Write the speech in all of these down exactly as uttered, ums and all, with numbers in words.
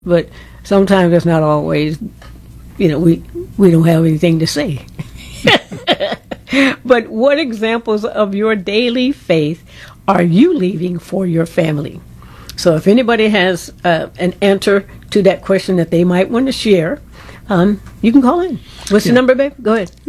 but sometimes it's not always, you know, we, we don't have anything to say. But what examples of your daily faith are you leaving for your family? So if anybody has uh, an answer to that question that they might want to share, um, you can call in. What's yeah. the number, babe? Go ahead.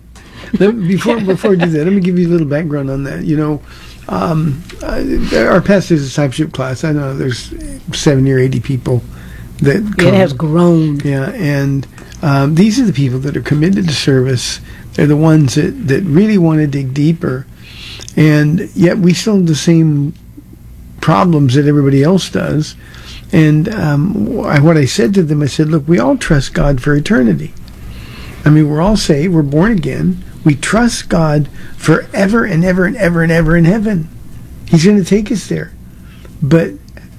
before before I do that, let me give you a little background on that. You know, um, uh, our pastor's discipleship class, I know there's seventy or eighty people that come. It has grown. Yeah, and um, these are the people that are committed to service. They're the ones that, that really want to dig deeper. And yet we still have the same problems that everybody else does. And um, I, what I said to them, I said, look, we all trust God for eternity. I mean, we're all saved. We're born again. We trust God forever and ever and ever and ever in heaven. He's going to take us there. But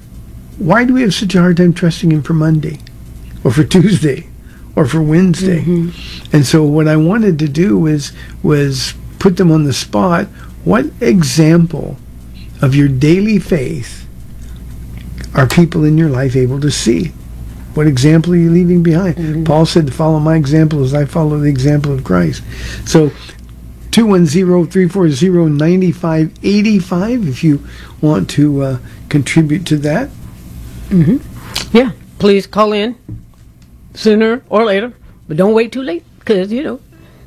why do we have such a hard time trusting Him for Monday or for Tuesday or for Wednesday? Mm-hmm. And so what I wanted to do was was put them on the spot. What example of your daily faith are people in your life able to see? What example are you leaving behind? Mm-hmm. Paul said to follow my example as I follow the example of Christ. So two one zero, three four zero, nine five eight five if you want to uh, contribute to that. Mm-hmm. Yeah, please call in sooner or later, but don't wait too late, because, you know,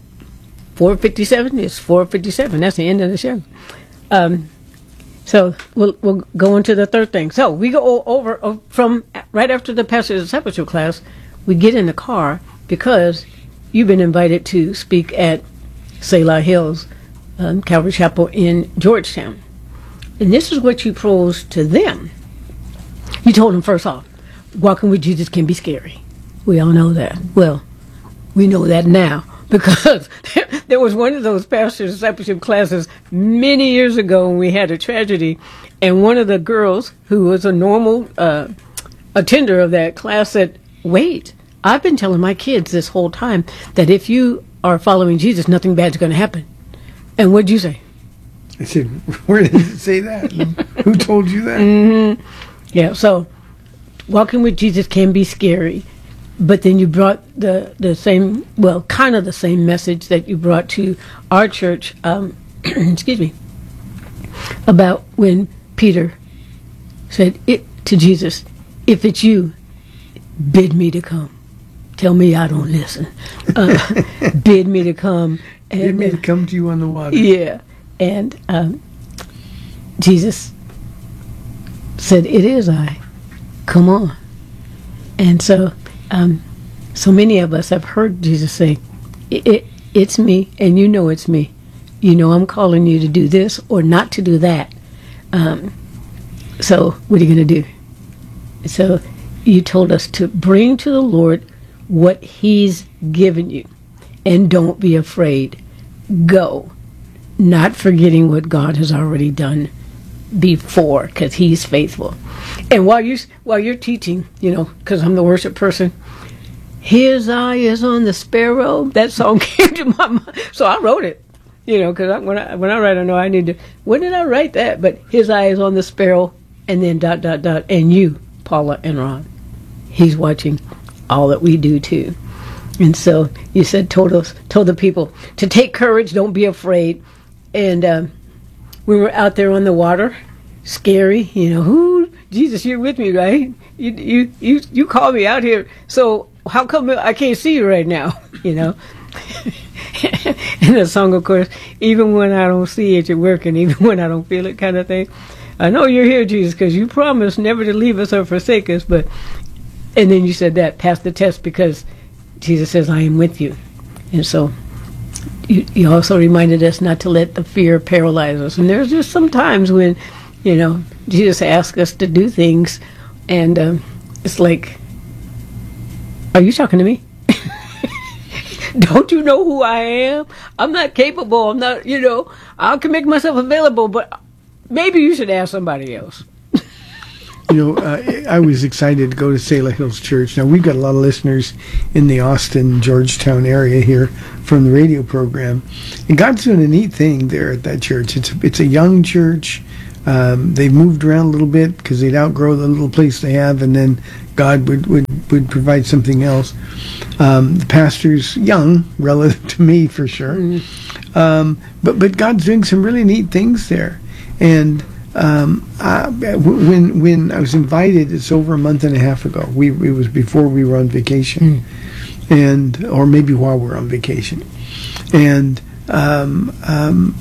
four fifty-seven is four fifty-seven. That's the end of the show. Um, so we'll we'll go into the third thing. So we go over uh, from right after the pastor's discipleship class, we get in the car because you've been invited to speak at Selah Hills um, Calvary Chapel in Georgetown. And this is what you posed to them. You told them, first off, walking with Jesus can be scary. We all know that. Well, we know that now because there was one of those pastor's discipleship classes many years ago when we had a tragedy, and one of the girls who was a normal uh, attender of that class said, wait, I've been telling my kids this whole time that if you are following Jesus, nothing bad's going to happen. And what'd you say? I said, where did it say that? Who told you that? Mm-hmm. Yeah, so walking with Jesus can be scary. But then you brought the, the same, well, kind of the same message that you brought to our church, um, excuse me, about when Peter said it to Jesus, if it's you, bid me to come. Tell me I don't listen. Uh, bid me to come. And, bid me to come to you on the water. Yeah. And um, Jesus said, it is I. Come on. And so... Um, so many of us have heard Jesus say, it, it, it's me, and you know it's me. You know I'm calling you to do this or not to do that. Um, so what are you going to do? So you told us to bring to the Lord what He's given you, and don't be afraid. Go, not forgetting what God has already done before, because He's faithful. And while you while you're teaching, you know, because I'm the worship person, His eye is on the sparrow. That song came to my mind, so I wrote it. You know, because when I when I write, I know I need to. When did I write that? But His eye is on the sparrow, and then dot dot dot, and you, Paula and Ron, He's watching all that we do too. And so you said, told us, told the people to take courage, don't be afraid. And um, we were out there on the water, scary, you know. Who, Jesus, you're with me, right? You you you you called me out here. So how come I can't see you right now? You know. And the song, of course, even when I don't see it, you're working. Even when I don't feel it, kind of thing. I know you're here, Jesus, because you promised never to leave us or forsake us. But and then you said that, pass the test, because Jesus says, I am with you. And so you, you also reminded us not to let the fear paralyze us. And there's just some times when, you know, Jesus asks us to do things, and um, it's like, are you talking to me? Don't you know who I am? I'm not capable. I'm not, you know, I can make myself available, but maybe you should ask somebody else. You know, uh, I was excited to go to Selah Hills Church. Now, we've got a lot of listeners in the Austin, Georgetown area here from the radio program. And God's doing a neat thing there at that church. It's, it's a young church. Um, they moved around a little bit because they'd outgrow the little place they have, and then God would, would, would provide something else. Um, the pastor's young, relative to me for sure. Mm-hmm. Um, but, but God's doing some really neat things there. And um, I, when when I was invited, it's over a month and a half ago. We It was before we were on vacation, mm. and or maybe while we were on vacation. And, um, um,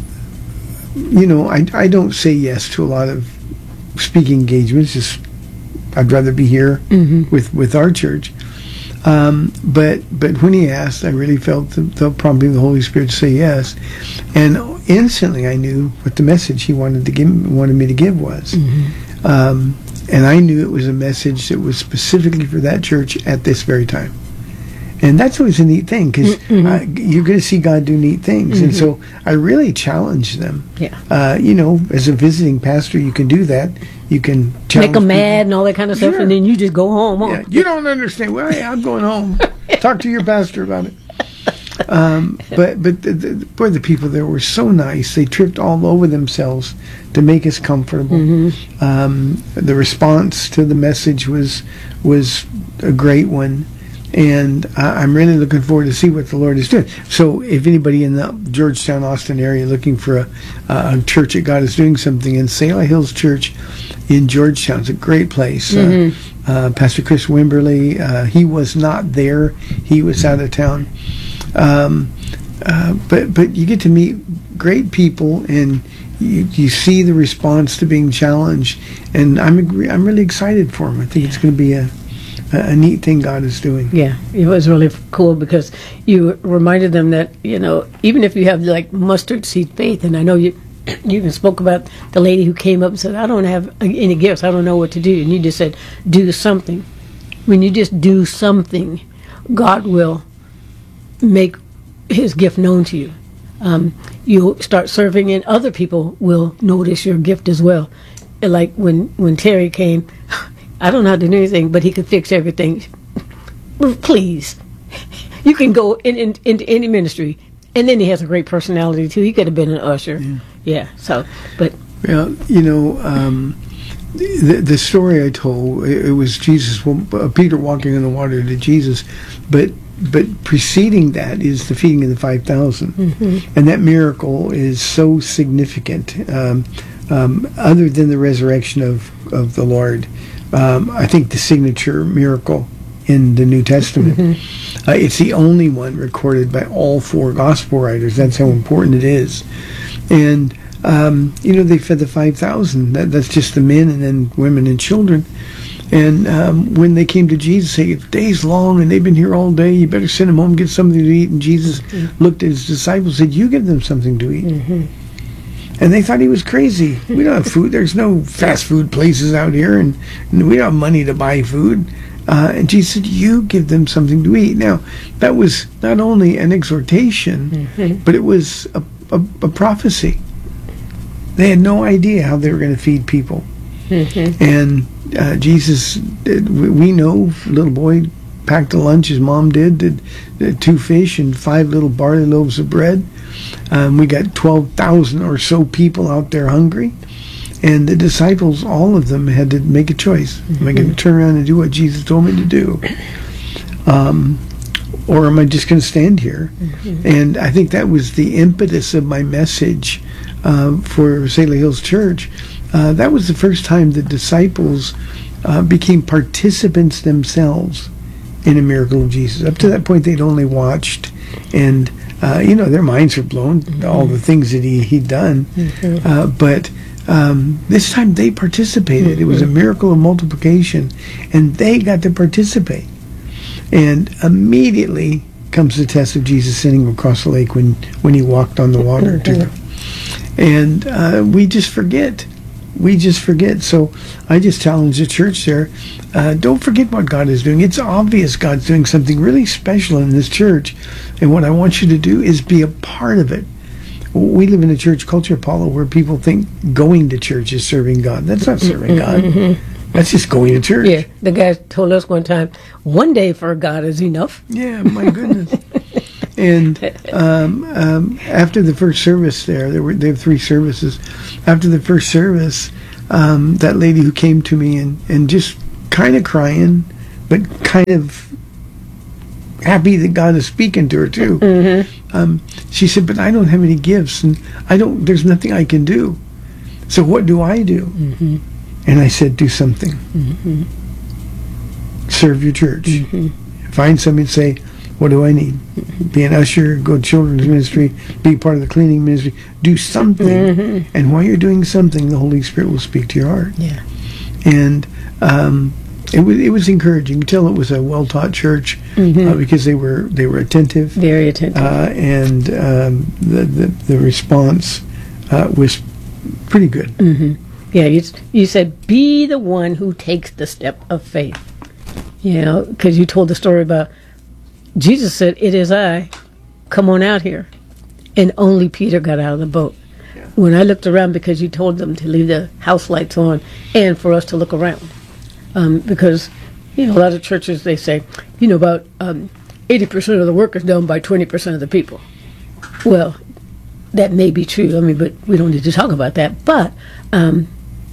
you know, I, I don't say yes to a lot of speaking engagements. Just I'd rather be here mm-hmm. with, with our church. Um, but but when he asked, I really felt the, the probably the Holy Spirit say yes, and instantly I knew what the message he wanted to give wanted me to give was, mm-hmm. um, and I knew it was a message that was specifically for that church at this very time. And that's always a neat thing, because mm-hmm. uh, you're going to see God do neat things. Mm-hmm. And so I really challenge them. Yeah. Uh, you know, as a visiting pastor, you can do that. You can challenge make them people. mad and all that kind of stuff, sure. and then you just go home. Huh? Yeah. You don't understand. Well, hey, I'm going home. Talk to your pastor about it. Um, but but the, the, boy, the people there were so nice. They tripped all over themselves to make us comfortable. Mm-hmm. Um, the response to the message was was a great one. And uh, I'm really looking forward to see what the Lord is doing. So if anybody in the Georgetown, Austin area looking for a, a church that God is doing something in, Selah Hills Church in Georgetown is a great place. Mm-hmm. Uh, uh, Pastor Chris Wimberly, uh, he was not there. He was out of town. Um, uh, but but you get to meet great people, and you, you see the response to being challenged. And I'm agree- I'm really excited for him. I think it's going to be a a neat thing God is doing. Yeah, it was really cool because you reminded them that, you know, even if you have like mustard seed faith, and I know you you even spoke about the lady who came up and said, I don't have any gifts, I don't know what to do. And you just said, do something. When you just do something, God will make his gift known to you. Um, you'll start serving, and other people will notice your gift as well. Like when, when Terry came, I don't know how to do anything, but he could fix everything. Please. You can go in, in, into any ministry. And then he has a great personality, too. He could have been an usher. Yeah. yeah so, but. Well, you know, um, the, the story I told, it, it was Jesus, uh, Peter walking on the water to Jesus. But but preceding that is the feeding of the five thousand. Mm-hmm. And that miracle is so significant. Um, um, other than the resurrection of, of the Lord. Um, I think the signature miracle in the New Testament. Mm-hmm. Uh, it's the only one recorded by all four gospel writers. That's how important it is. And, um, you know, they fed the five thousand. That, that's just the men and then women and children. And um, when they came to Jesus, saying, it's days long and they've been here all day, you better send them home, get something to eat. And Jesus mm-hmm. looked at his disciples and said, you give them something to eat. Mm-hmm. And they thought he was crazy. We don't have food. There's no fast food places out here, and, and we don't have money to buy food. Uh, and Jesus said, you give them something to eat. Now, that was not only an exhortation, mm-hmm. but it was a, a, a prophecy. They had no idea how they were going to feed people. Mm-hmm. And uh, Jesus, we know, little boy packed a lunch, his mom did, did, did two fish and five little barley loaves of bread. Um, we got twelve thousand or so people out there hungry. And the disciples, all of them, had to make a choice. Mm-hmm. Am I going to turn around and do what Jesus told me to do? Um, or am I just going to stand here? Mm-hmm. And I think that was the impetus of my message uh, for Selah Hills Church. Uh, that was the first time the disciples uh, became participants themselves in a miracle of Jesus. Up to that point, they'd only watched, and uh, you know, their minds were blown, mm-hmm. all the things that he, he'd done. Mm-hmm. Uh, but um, this time they participated. Mm-hmm. It was a miracle of multiplication, and they got to participate. And immediately comes the test of Jesus sending him across the lake when, when he walked on the water to them. And uh, we just forget. We just forget. So I just challenge the church there, uh, don't forget what God is doing. It's obvious God's doing something really special in this church. And what I want you to do is be a part of it. We live in a church culture, Paula, where people think going to church is serving God. That's not serving God. Mm-hmm. That's just going to church. Yeah, the guy told us one time, one day for God is enough. Yeah, my goodness. And um, um, after the first service there, there were they have three services. After the first service, um, that lady who came to me and, and just kind of crying, but kind of happy that God is speaking to her too. Mm-hmm. Um, she said, "But I don't have any gifts, and I don't. There's nothing I can do. So what do I do?" Mm-hmm. And I said, "Do something. Mm-hmm. Serve your church. Mm-hmm. Find somebody and say, what do I need? Be an usher, go to children's ministry, be part of the cleaning ministry. Do something. Mm-hmm. And while you're doing something, the Holy Spirit will speak to your heart." Yeah. And um, it was it was encouraging. You could tell it was a well taught church Mm-hmm. uh, because they were they were attentive, Very attentive. uh, and um, the, the the response uh, was pretty good. Mm-hmm. Yeah, you, you said, be the one who takes the step of faith. You know, because you told the story about Jesus said, "It is I, come on out here." And only Peter got out of the boat. Yeah. When I looked around, because you told them to leave the house lights on and for us to look around. Um, because, you know, a lot of churches, they say, you know, about um, eighty percent of the work is done by twenty percent of the people. Well, that may be true. I mean, but we don't need to talk about that. But um,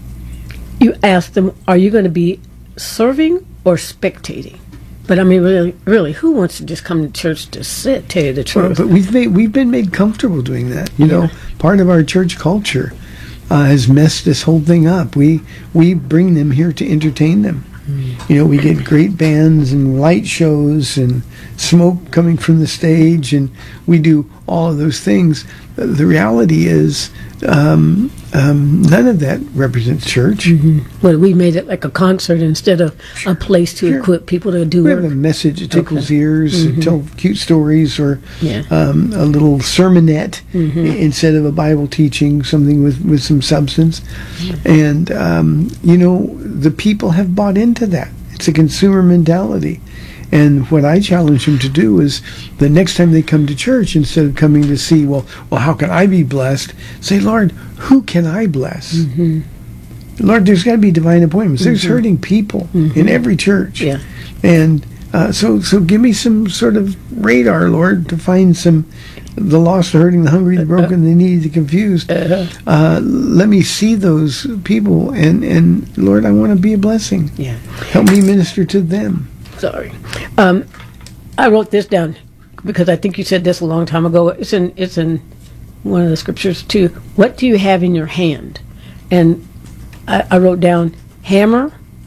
you ask them, are you going to be serving or spectating? But I mean, really, really, who wants to just come to church to sit? Tell you the Well, truth. but we've made, we've been made comfortable doing that. You know, Yeah. part of our church culture uh, has messed this whole thing up. We we bring them here to entertain them. Mm. You know, we get great bands and light shows and smoke coming from the stage, and we do all of those things. Uh, The reality is, um, um, none of that represents church. Well, we made it like a concert instead of a place to Sure. equip people to do We have a work. message that tickles Okay. ears, and tell cute stories, or Yeah. um, a little sermonette Mhm. i- instead of a Bible teaching, something with, with some substance. And, um, you know, the people have bought into that. It's a consumer mentality. And what I challenge them to do is the next time they come to church, instead of coming to see, well, well, how can I be blessed? Say, Lord, who can I bless? Mm-hmm. Lord, there's got to be divine appointments. There's hurting people in every church. Yeah. And uh, so, so give me some sort of radar, Lord, to find some the lost, the hurting, the hungry, the broken, the needy, the confused. Uh-huh. Uh, let me see those people, and and Lord, I want to be a blessing. Yeah. Help me minister to them. Sorry. Um, I wrote this down because I think you said this a long time ago. It's in it's in one of the scriptures too. What do you have in your hand? And I, I wrote down hammer,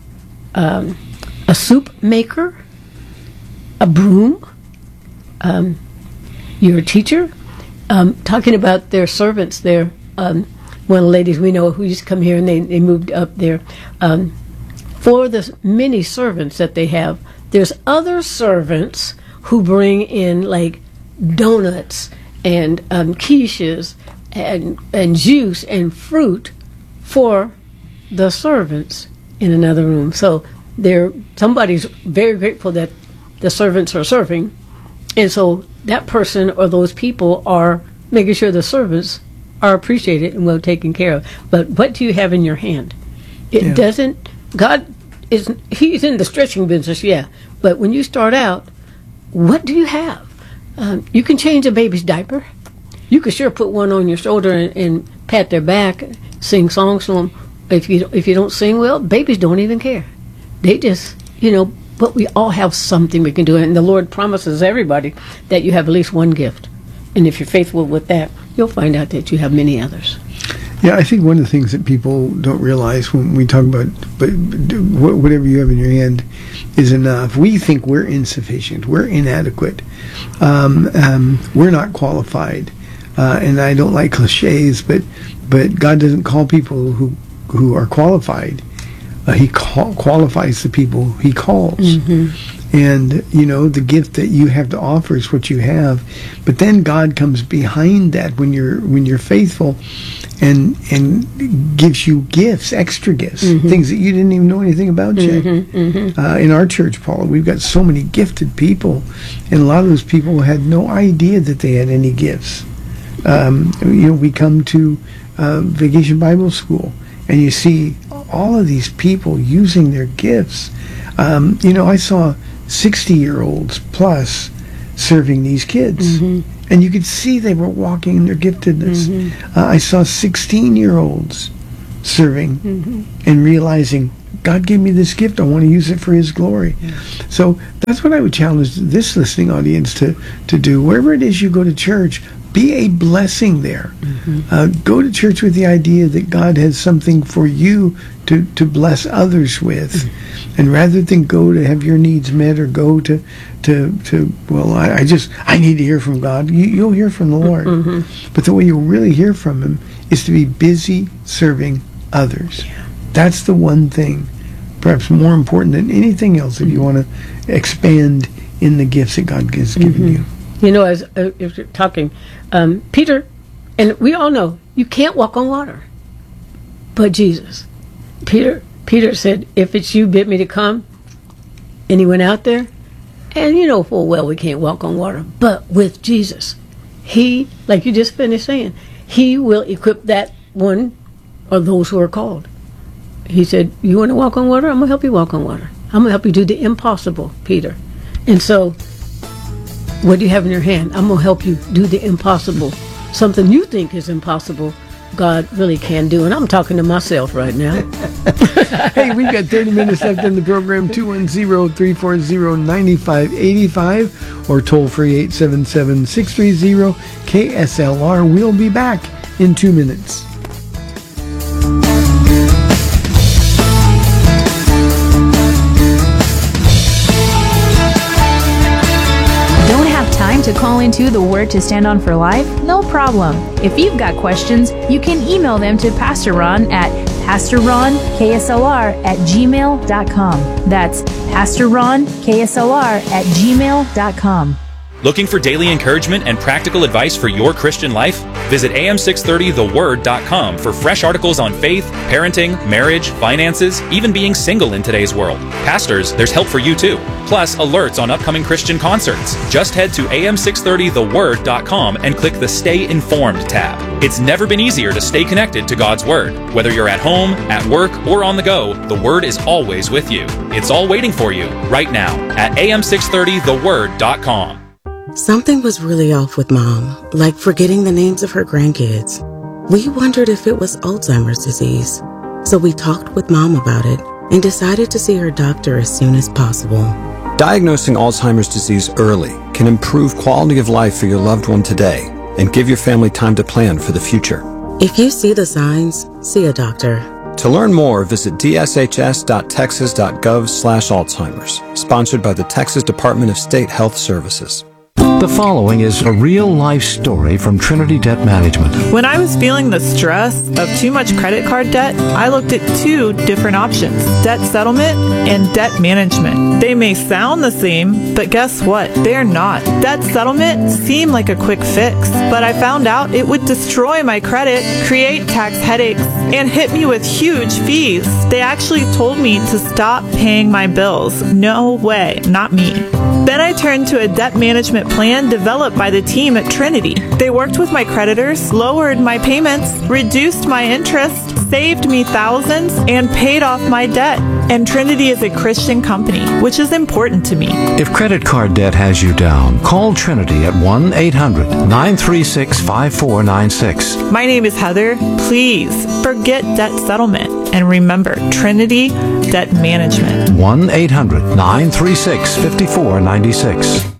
um, a soup maker, a broom. Um, you're a teacher. Um, talking about their servants there. Um, one of the ladies we know who used to come here, and they, they moved up there. Um, for the many servants that they have, there's other servants who bring in like donuts and um, quiches and and juice and fruit for the servants in another room. So they're somebody's very grateful that the servants are serving, and so that person or those people are making sure the servants are appreciated and well taken care of. But what do you have in your hand? It Yeah. doesn't. God is He's in the stretching business, yeah. But when you start out, what do you have? Um, you can change a baby's diaper. You can sure put one on your shoulder and, and pat their back, sing songs to them. If you if you don't sing well, babies don't even care. They just, you know. But we all have something we can do, and the Lord promises everybody that you have at least one gift. And if you're faithful with that, you'll find out that you have many others. Yeah, I think one of the things that people don't realize when we talk about, but wh- whatever you have in your hand is enough. We think we're insufficient, we're inadequate, um, um, we're not qualified, uh, and I don't like cliches, but but God doesn't call people who who are qualified. Uh, he call, qualifies the people He calls. Mm-hmm. And, you know, the gift that you have to offer is what you have. But then God comes behind that when you're when you're faithful and and gives you gifts, extra gifts, Mm-hmm. things that you didn't even know anything about yet. Mm-hmm, mm-hmm. Uh, in our church, Paula, we've got so many gifted people, and a lot of those people had no idea that they had any gifts. Um, you know, we come to uh, Vacation Bible School, and you see all of these people using their gifts. Um, you know, I saw sixty-year-olds plus serving these kids. Mm-hmm. And you could see they were walking in their giftedness. Mm-hmm. Uh, I saw sixteen-year-olds serving mm-hmm. and realizing, God gave me this gift. I want to use it for His glory. Yeah. So that's what I would challenge this listening audience to, to do. Wherever it is you go to church, be a blessing there. Mm-hmm. Uh, go to church with the idea that God has something for you to, to bless others with. Mm-hmm. And rather than go to have your needs met or go to, to, to well, I, I just, I need to hear from God. You, you'll hear from the Lord. Mm-hmm. But the way you'll really hear from Him is to be busy serving others. Yeah. That's the one thing, perhaps more important than anything else, if you want to expand in the gifts that God has given mm-hmm. you. You know, as uh, if you're talking, um, Peter, and we all know you can't walk on water, but Jesus. Peter, Peter said, "If it's you, bid me to come." And he went out there, and you know full well we can't walk on water, but with Jesus, He, like you just finished saying, He will equip that one or those who are called. He said, "You want to walk on water? I'm gonna help you walk on water. I'm gonna help you do the impossible, Peter." And so, what do you have in your hand? I'm going to help you do the impossible. Something you think is impossible, God really can do. And I'm talking to myself right now. Hey, we've got thirty minutes left in the program. two one zero, three four zero, nine five eight five or toll free eight seven seven, six three zero, K S L R. We'll be back in two minutes. Time to call into the Word to Stand On for Life? No problem. If you've got questions, you can email them to Pastor Ron at pastor ron k s l r at gmail dot com. That's pastor ron k s l r at gmail dot com. Looking for daily encouragement and practical advice for your Christian life? Visit A M six thirty the word dot com for fresh articles on faith, parenting, marriage, finances, even being single in today's world. Pastors, there's help for you too. Plus, alerts on upcoming Christian concerts. Just head to A M six thirty the word dot com and click the Stay Informed tab. It's never been easier to stay connected to God's Word. Whether you're at home, at work, or on the go, the Word is always with you. It's all waiting for you right now at A M six thirty the word dot com. Something was really off with Mom, like forgetting the names of her grandkids. We wondered if it was Alzheimer's disease. So we talked with Mom about it and decided to see her doctor as soon as possible. Diagnosing Alzheimer's disease early can improve quality of life for your loved one today and give your family time to plan for the future. If you see the signs, see a doctor. To learn more, visit d s h s dot texas dot gov slash Alzheimer's, sponsored by the Texas Department of State Health Services. The following is a real-life story from Trinity Debt Management. When I was feeling the stress of too much credit card debt, I looked at two different options: debt settlement and debt management. They may sound the same, but guess what? They're not. Debt settlement seemed like a quick fix, but I found out it would destroy my credit, create tax headaches, and hit me with huge fees. They actually told me to stop paying my bills. No way, not me. Then I turned to a debt management plan developed by the team at Trinity. They worked with my creditors, lowered my payments, reduced my interest, saved me thousands, and paid off my debt. And Trinity is a Christian company, which is important to me. If credit card debt has you down, call Trinity at one eight hundred, nine three six, five four nine six. My name is Heather. Please forget debt settlement and remember Trinity Debt Management. one eight hundred, nine three six, five four nine six.